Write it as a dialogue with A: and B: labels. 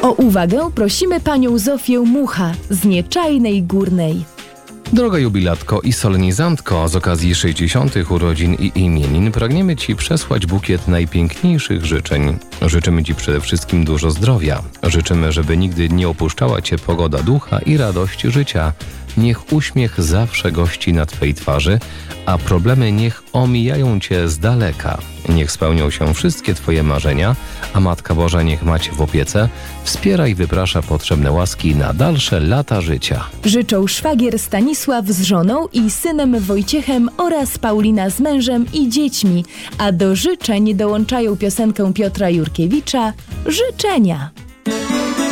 A: O uwagę prosimy panią Zofię Mucha z Nieczajnej Górnej.
B: Droga jubilatko i solenizantko, z okazji 60. urodzin i imienin pragniemy Ci przesłać bukiet najpiękniejszych życzeń. Życzymy Ci przede wszystkim dużo zdrowia. Życzymy, żeby nigdy nie opuszczała Cię pogoda ducha i radość życia. Niech uśmiech zawsze gości na Twej twarzy, a problemy niech omijają Cię z daleka. Niech spełnią się wszystkie Twoje marzenia, a Matka Boża niech ma Cię w opiece, wspiera i wyprasza potrzebne łaski na dalsze lata życia.
A: Życzą szwagier Stanisław z żoną i synem Wojciechem oraz Paulina z mężem i dziećmi, a do życzeń dołączają piosenkę Piotra Jurkiewicza „Życzenia”.